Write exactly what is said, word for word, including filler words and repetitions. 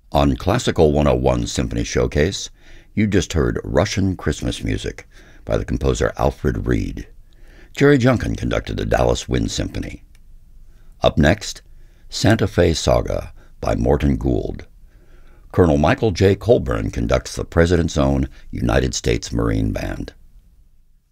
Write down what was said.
On Classical one oh one Symphony Showcase, you just heard Russian Christmas Music by the composer Alfred Reed. Jerry Junkin conducted the Dallas Wind Symphony. Up next, Santa Fe Saga by Morton Gould. Colonel Michael J. Colburn conducts the President's Own United States Marine Band.